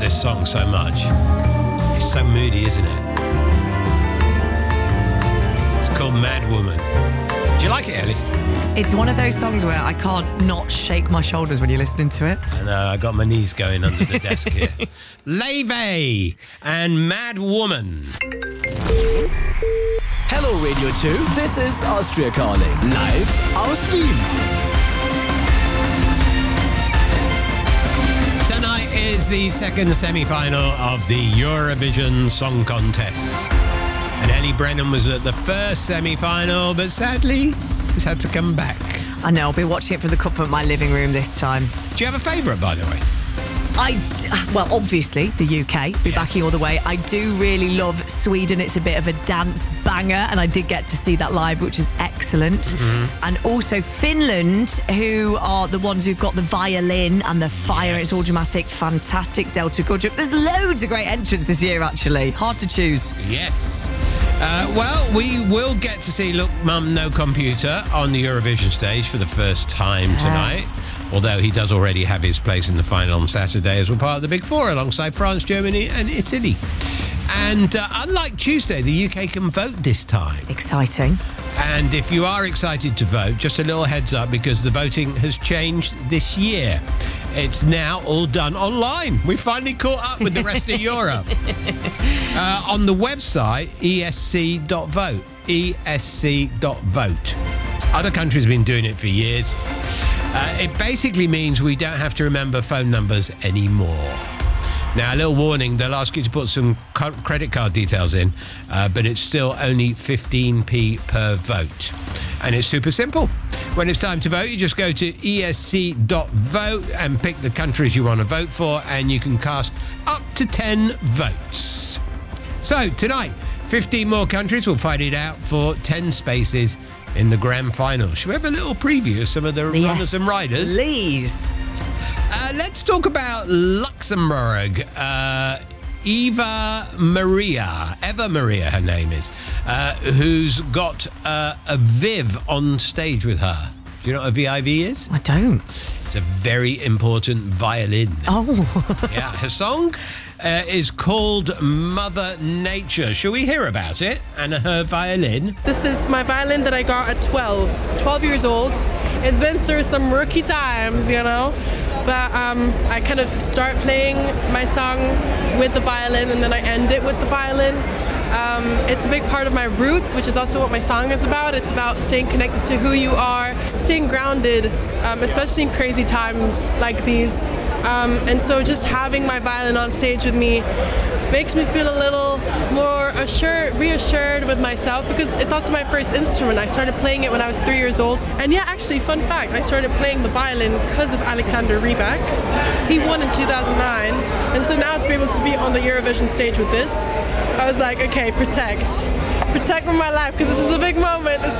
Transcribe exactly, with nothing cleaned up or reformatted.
this song so much. It's so moody, isn't it? It's called Mad Woman. Do you like it, Ellie? It's one of those songs where I can't not shake my shoulders when you're listening to it. I know, I got my knees going under the desk here. Leve and Mad Woman. Hello Radio two, this is Austria calling, live aus Wien. Tonight is the second semi-final of the Eurovision Song Contest. And Ellie Brennan was at the first semi-final, but sadly, he's had to come back. I know, I'll be watching it from the comfort of my living room this time. Do you have a favourite, by the way? I, well, obviously, the U K, be Yes. backing all the way. I do really love Sweden. It's a bit of a dance banger, and I did get to see that live, which is excellent. Mm-hmm. And also Finland, who are the ones who've got the violin and the fire. Yes. It's all dramatic, fantastic. Delta Gudrup. There's loads of great entrants this year, actually. Hard to choose. Yes. Uh, well, we will get to see Look Mum No Computer on the Eurovision stage for the first time tonight. Yes. Although he does already have his place in the final on Saturday as we're part of the Big Four alongside France, Germany and Italy. And uh, unlike Tuesday, the U K can vote this time. Exciting. And if you are excited to vote, just a little heads up because the voting has changed this year. It's now all done online. We finally caught up with the rest of Europe. Uh, on the website, E S C dot vote. E S C dot vote. Other countries have been doing it for years. Uh, it basically means we don't have to remember phone numbers anymore. Now, a little warning, they'll ask you to put some co- credit card details in, uh, but it's still only fifteen p per vote. And it's super simple. When it's time to vote, you just go to E S C dot vote and pick the countries you want to vote for, and you can cast up to ten votes. So, tonight, fifteen more countries will fight it out for ten spaces in the grand final. Should we have a little preview of some of the Yes, runners and riders? Please. Uh, let's talk about Luxembourg. Uh, Eva Maria, Eva Maria, her name is, uh, who's got uh, a Viv on stage with her. Do you know what a V I V is? I don't. It's a very important violin. Oh. Yeah, her song uh, is called Mother Nature. Shall we hear about it and her violin? This is my violin that I got at twelve. twelve years old. It's been through some rookie times, you know. But um, I kind of start playing my song with the violin and then I end it with the violin. Um, it's a big part of my roots, which is also what my song is about. It's about staying connected to who you are, staying grounded, um, especially in crazy times like these. Um, and so just having my violin on stage with me makes me feel a little more assured, reassured with myself because it's also my first instrument. I started playing it when I was three years old. And yeah, actually, fun fact, I started playing the violin because of Alexander Rybak. He won in two thousand nine. And so now to be able to be on the Eurovision stage with this, I was like, okay, protect. Protect my life because this is a big moment. This